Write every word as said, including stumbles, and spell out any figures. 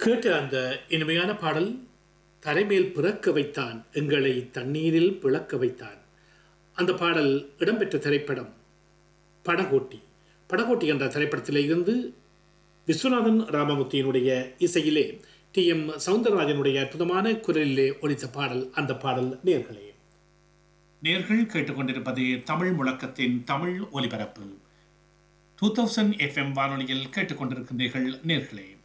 கேட்ட அந்த இனிமையான பாடல் தரைமேல் பிறக்க வைத்தான் எங்களை தண்ணீரில் பிளக்க வைத்தான். அந்த பாடல் இடம்பெற்ற திரைப்படம் படகோட்டி. படகோட்டி என்ற திரைப்படத்தில் இருந்து விஸ்வநாதன் ராமமூர்த்தியினுடைய இசையிலே டி எம் சவுந்தரராஜனுடைய அற்புதமான குரலிலே ஒலித்த பாடல். அந்த பாடல் நேர்களே நேர்கள் கேட்டுக்கொண்டிருப்பது தமிழ் முழக்கத்தின் தமிழ் ஒலிபரப்பு. டூ தௌசண்ட் எஃப்எம் வானொலியில் கேட்டுக்கொண்டிருக்கின்றீர்கள் நேர்களே.